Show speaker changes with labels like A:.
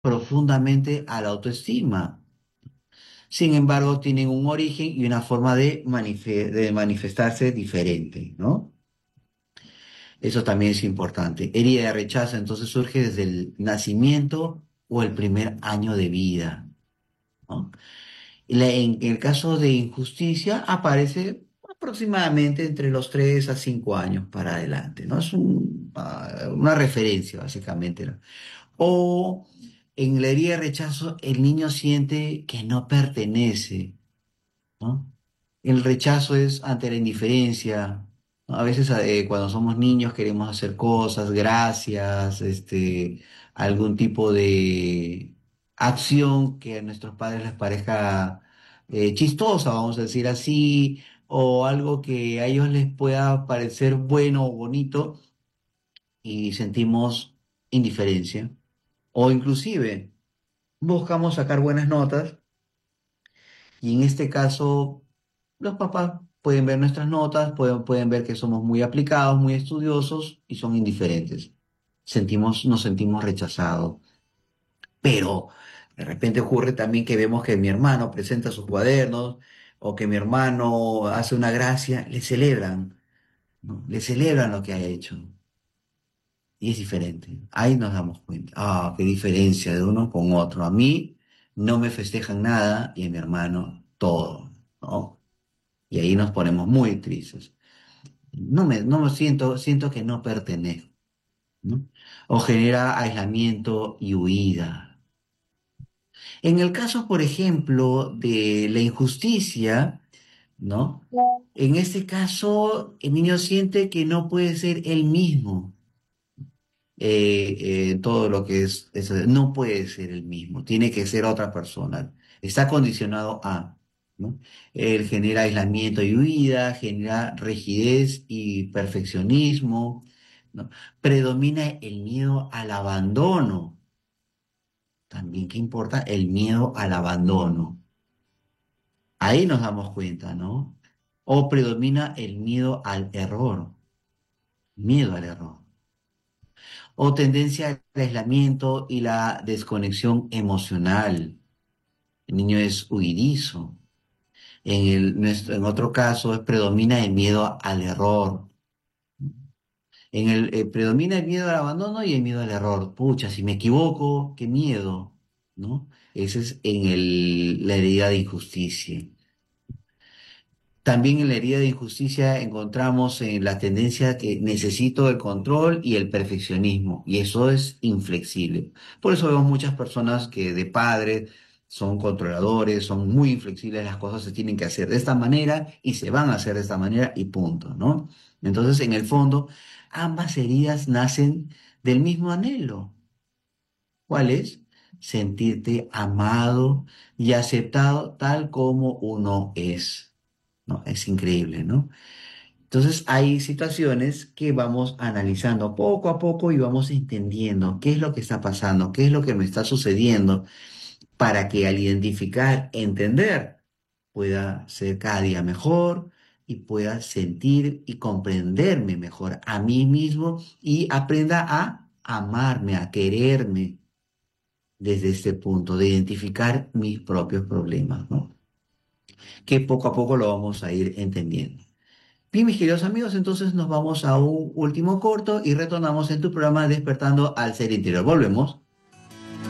A: profundamente a la autoestima. Sin embargo, tienen un origen y una forma de manifestarse diferente, ¿no? Eso también es importante. Herida de rechazo entonces surge desde el nacimiento o el primer año de vida, ¿no? En el caso de injusticia aparece aproximadamente entre los 3 a 5 años para adelante, ¿no? Es una referencia, básicamente, ¿no? O en la herida de rechazo, el niño siente que no pertenece, ¿no? El rechazo es ante la indiferencia, ¿no? A veces cuando somos niños queremos hacer cosas, gracias, algún tipo de acción que a nuestros padres les parezca chistosa, vamos a decir así, o algo que a ellos les pueda parecer bueno o bonito y sentimos indiferencia. O inclusive buscamos sacar buenas notas y en este caso, los papás pueden ver nuestras notas, pueden ver que somos muy aplicados, muy estudiosos y son indiferentes. Nos sentimos rechazados. Pero de repente ocurre también que vemos que mi hermano presenta sus cuadernos o que mi hermano hace una gracia, le celebran, ¿no? Le celebran lo que ha hecho. Y es diferente. Ahí nos damos cuenta. Ah, qué diferencia de uno con otro. A mí no me festejan nada y a mi hermano todo, ¿no? Y ahí nos ponemos muy tristes. No me siento que no pertenezco, ¿no? O genera aislamiento y huida. En el caso, por ejemplo, de la injusticia, ¿no? En este caso, el niño siente que no puede ser él mismo. Todo lo que no puede ser el mismo, tiene que ser otra persona, está condicionado a, ¿no? Él genera aislamiento y huida, genera rigidez y perfeccionismo, ¿no? Predomina el miedo al abandono, también qué importa el miedo al abandono, ahí nos damos cuenta, ¿no? O predomina el miedo al error. O tendencia al aislamiento y la desconexión emocional. El niño es huidizo. En otro caso, predomina el miedo al error. Predomina el miedo al abandono y el miedo al error. Pucha, si me equivoco, qué miedo, ¿no? Ese es la herida de injusticia. También en la herida de injusticia encontramos la tendencia que necesito el control y el perfeccionismo, y eso es inflexible. Por eso vemos muchas personas que de padres son controladores, son muy inflexibles, las cosas se tienen que hacer de esta manera y se van a hacer de esta manera y punto, ¿no? Entonces, en el fondo, ambas heridas nacen del mismo anhelo. ¿Cuál es? Sentirte amado y aceptado tal como uno es. ¿No? Es increíble, ¿no? Entonces hay situaciones que vamos analizando poco a poco y vamos entendiendo qué es lo que está pasando, qué es lo que me está sucediendo, para que al identificar, entender, pueda ser cada día mejor y pueda sentir y comprenderme mejor a mí mismo y aprenda a amarme, a quererme desde este punto, de identificar mis propios problemas, ¿no? Que poco a poco lo vamos a ir entendiendo. Bien, mis queridos amigos, entonces nos vamos a un último corto y retornamos en tu programa Despertando al Ser Interior. Volvemos.